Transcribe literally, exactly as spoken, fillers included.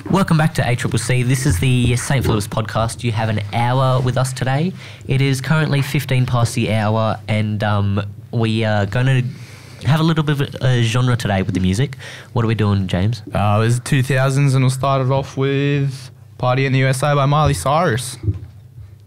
Welcome back to A C C C. This is the Saint Philip's podcast. You have an hour with us today. It is currently fifteen past the hour, and um, we are going to have a little bit of a genre today with the music. What are we doing, James? Uh, it was the two thousands, and we'll start it off with Party in the U S A by Miley Cyrus.